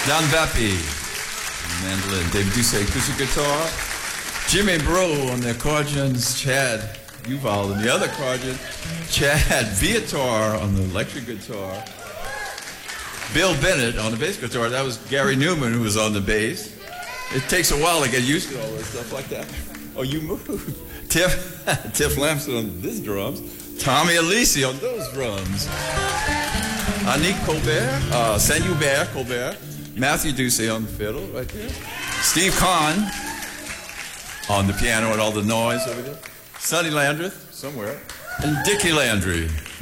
Don Bappi, mandolin. David Doucet, acoustic guitar. Jimmy Breau on the accordions. Chad Uval on the other accordion. Chad Viator on the electric guitar. Bill Bennett on the bass guitar. That was Gary Newman who was on the bass. It takes a while to get used to all this stuff like that. Oh, you moved. Tiff Lamson on this drums. Tommy Alisi on those drums. Annick Colbert, Saint-Hubert Colbert. Matthew Doucet on the fiddle right there. Steve Kahn on the piano and all the noise over there. Sonny Landreth somewhere. And Dickie Landry.